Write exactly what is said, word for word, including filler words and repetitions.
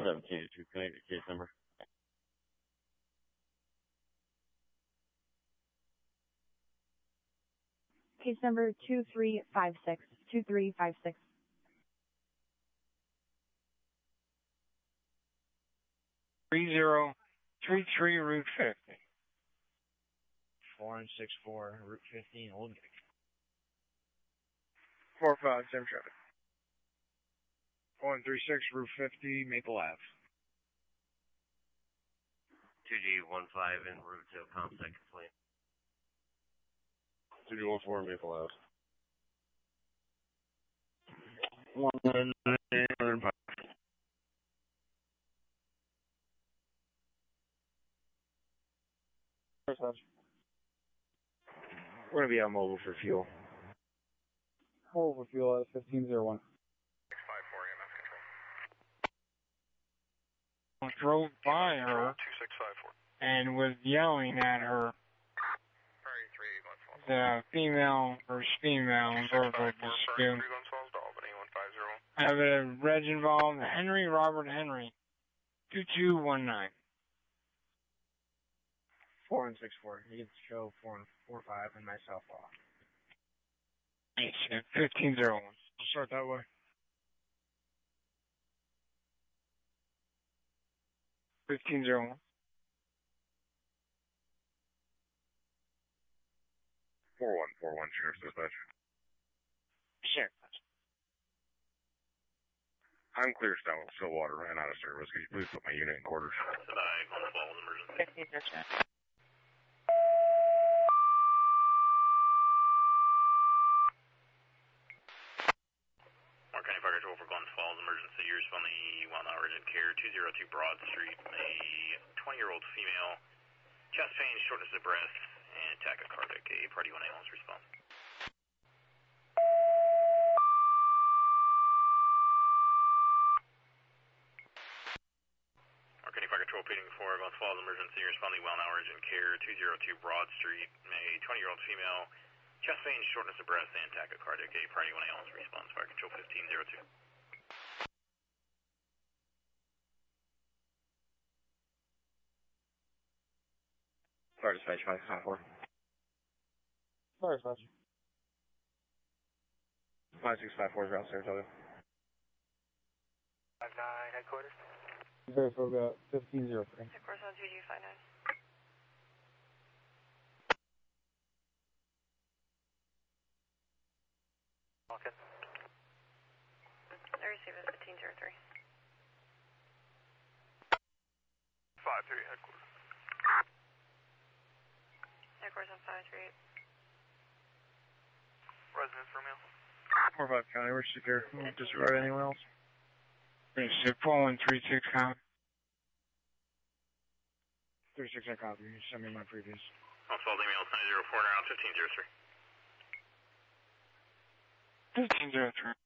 seventeen two, can I get your case number? Case number two three five six, two three five six. three zero three three Route fifty. four and six four, Route fifteen, Old Vic. four five, same traffic. one three six, Route fifty, Maple Ave. two G one five en route to ComSec complaint. two G one four, Maple Ave. one nine nine five. We're going to be on mobile for fuel. Mobile for fuel at fifteen oh one. six five four E M S control. I drove by her two six five four. and was yelling at her. The female versus female verbal dispute. I have a reg involved, Henry Robert Henry, two two one nine. four and six four. You can show four and four five and myself off. fifteen oh one. I'll start that way. fifteen oh one. four one four one, Sheriff's Dispatch. Sure. I'm clear still, Stillwater, ran out of service. Could you please put my unit in quarters? Said I, on the phone, emergency. fifteen oh one. Mark County Fire Control for Glens Falls, emergency. You're responding one hour urgent care, two oh two Broad Street. A twenty-year-old female, chest pain, shortness of breath, and tachycardic. A Party one ambulance response. Mark County Fire Control, P four, Glens Falls, emergency. You're responding one hour urgent care, two oh two Broad Street. A twenty-year-old female, chest pain, shortness of breath, and tachycardic. A Party one ambulance response. Fire Control fifteen oh two. Fire Dispatch five five four. Fire Dispatch. five six five four is Route Saratoga. five nine, headquarters. Saratoga fifteen oh three. Headquarters on two G five nine. Walk in. I receive it fifteen oh three. five three, headquarters. Headquarters on five three eight. Residence Romeo. four five County, we're secure. We'll disregard anyone else. four one three six count. three six I copy. You send me my previous. On Falls email nine oh four, now fifteen oh three. fifteen oh three.